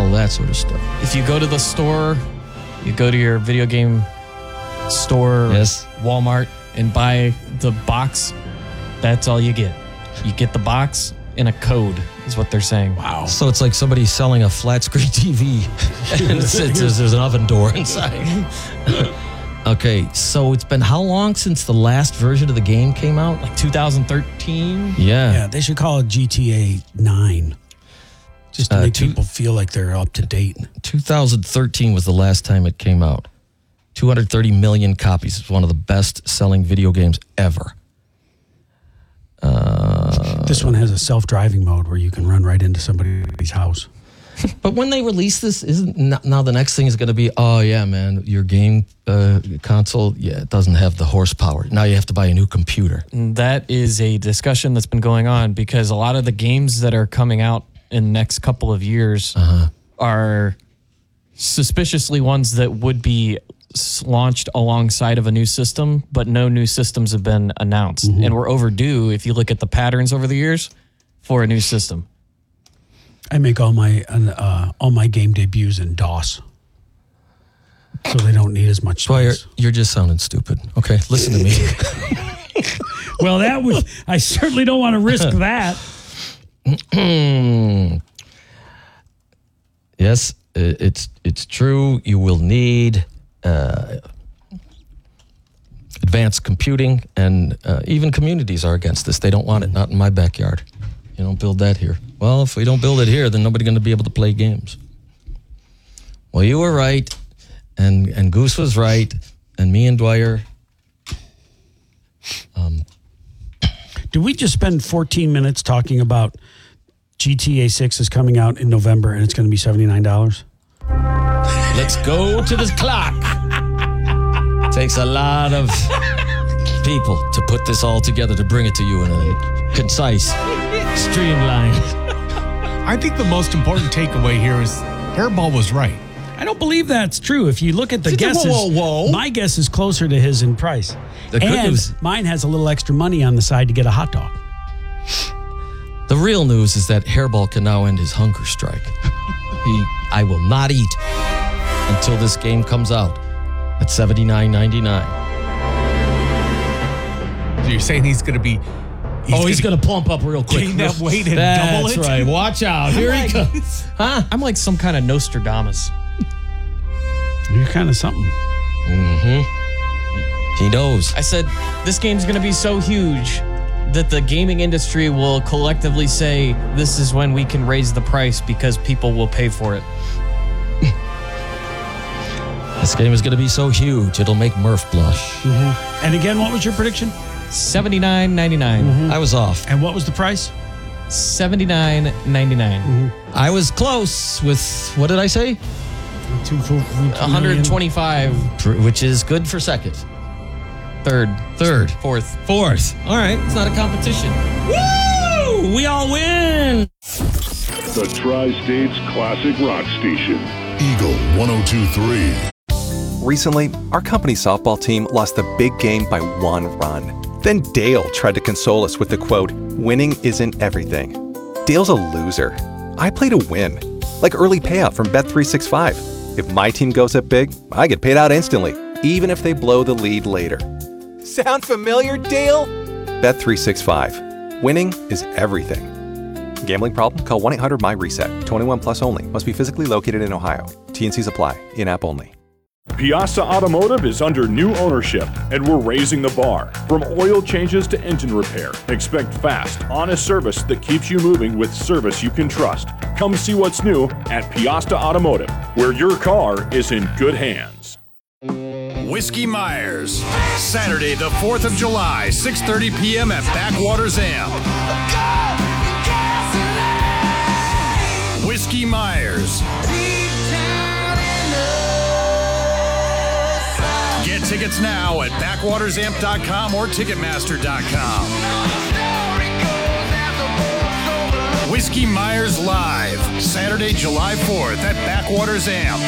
all that sort of stuff. If you go to the store, you go to your video game store, Yes. Walmart, and buy the box, that's all you get. You get the box and a code, is what they're saying. Wow. So it's like somebody selling a flat screen TV, and there's an oven door inside. Okay, so it's been how long since the last version of the game came out? Like 2013? Yeah, they should call it GTA 9. Just to make people feel like they're up to date. 2013 was the last time it came out. 230 million copies. It's one of the best-selling video games ever. This one has a self-driving mode where you can run right into somebody's house. But when they release this, isn't now the next thing is going to be, oh yeah, man, your game console, it doesn't have the horsepower. Now you have to buy a new computer. That is a discussion that's been going on because a lot of the games that are coming out in the next couple of years are suspiciously ones that would be launched alongside of a new system, but no new systems have been announced. And we're overdue, if you look at the patterns over the years, for a new system. I make all my game debuts in DOS, so they don't need as much Boy, space. you're just sounding stupid. Okay, listen to me. Well, I certainly don't want to risk that. Yes, it's true. You will need advanced computing, and even communities are against this. They don't want it. Not in my backyard. You don't build that here. Well, if we don't build it here, then nobody's going to be able to play games. Well, you were right, and Goose was right, and me and Dwyer. Did we just spend 14 minutes talking about GTA 6 is coming out in November and it's going to be $79? Let's go to this clock. Takes a lot of people to put this all together to bring it to you in a concise, streamlined. I think the most important takeaway here is Hairball was right. I don't believe that's true. If you look at the guesses, whoa. my guess is closer to his in price. The good and news- mine has a little extra money on the side to get a hot dog. The real news is that Hairball can now end his hunger strike. I will not eat until this game comes out at $79.99. So you're saying he's going to be... He's going to plump up real quick. Gain that weight and double it? That's right. Watch out. Here he comes. Huh? I'm like some kind of Nostradamus. You're kind of something. He knows. I said, this game's going to be so huge that the gaming industry will collectively say, this is when we can raise the price because people will pay for it. This game is going to be so huge, it'll make Murph blush. And again, what was your prediction? $79.99. I was off. And what was the price? $79.99. I was close with, what did I say? 125. Which is good for second. Third. Fourth. All right, it's not a competition. Woo! We all win! The Tri-States Classic Rock Station. Eagle 102.3. Recently, our company softball team lost the big game by 1 run. Then Dale tried to console us with the quote, "Winning isn't everything." Dale's a loser. I play to win. Like early payout from Bet365. If my team goes up big, I get paid out instantly, even if they blow the lead later. Sound familiar, Dale? Bet365. Winning is everything. Gambling problem? Call 1-800-MY-RESET. 21 plus only. Must be physically located in Ohio. T&Cs apply. In-app only. Piasta Automotive is under new ownership, and we're raising the bar. From oil changes to engine repair, expect fast, honest service that keeps you moving with service you can trust. Come see what's new at Piasta Automotive, where your car is in good hands. Whiskey Myers, Saturday the 4th of July, 6:30 p.m. at Backwaters Amp. Whiskey Myers. Get tickets now at backwatersamp.com or ticketmaster.com. Whiskey Myers Live, Saturday, July 4th at Backwaters Amp.